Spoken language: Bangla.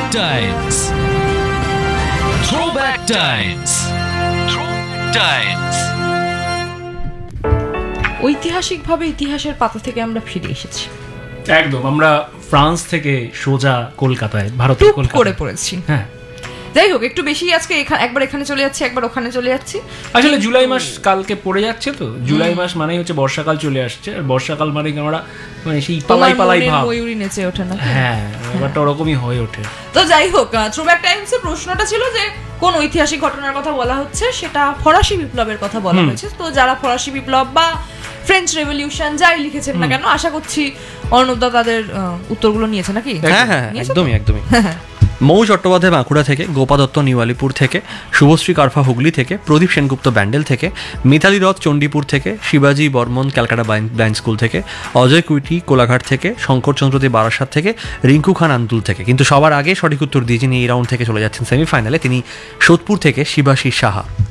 Times. Throwback Times. Throwback Times. ঐতিহাসিকভাবে ইতিহাসের পাতা থেকে আমরা ফিরে এসেছি, একদম আমরা ফ্রান্স থেকে সোজা কলকাতায়, ভারতের টুক কলকাতায় করে পড়েছি। হ্যাঁ, যাই হোক, একটু বেশি আজকে একবার এখানে চলে যাচ্ছি, একবার ওখানে চলে যাচ্ছি। আসলে জুলাই মাস কালকে পড়ে যাচ্ছে, তো জুলাই মাস মানেই হচ্ছে বর্ষাকাল চলে আসছে, আর বর্ষাকাল মানে আমরা মানে সেই পালাই পালাই ভাব, ময়ূরী নেচে ওঠে না? হ্যাঁ, ব্যাপারটা ওরকমই হয়ে ওঠে। তো যাই হোক, থ্রোব্যাক টাইমস এর প্রশ্নটা ছিল যে কোন ঐতিহাসিক ঘটনার কথা বলা হচ্ছে, সেটা ফরাসি বিপ্লবের কথা বলা হয়েছে। তো যারা ফরাসি বিপ্লব বা ফ্রেঞ্চ রেভলিউশন যাই লিখেছেন না কেন, আশা করছি অর্ণবদা তাদের উত্তরগুলো নিয়েছে নাকি? হ্যাঁ হ্যাঁ, একদমই একদমই। মৌ চট্টোপাধ্যায় বাঁকুড়া থেকে, গোপা দত্ত নিউ-আলিপুর থেকে, শুভশ্রী কারফা হুগলি থেকে, প্রদীপ সেনগুপ্ত ব্যান্ডেল থেকে, মিতালি রথ চণ্ডীপুর থেকে, শিবাজি বর্মন ক্যালকাটা ব্লাইন্ড স্কুল থেকে, অজয় কুইটি কোলাঘাট থেকে, শঙ্কর চন্দ্রদী বারাসাত থেকে, রিঙ্কু খান আন্দুল থেকে। কিন্তু সবার আগে সঠিক উত্তর দিয়ে যিনি এই রাউন্ড থেকে চলে যাচ্ছেন সেমিফাইনালে, তিনি সোদপুর থেকে শিবাশী সাহা।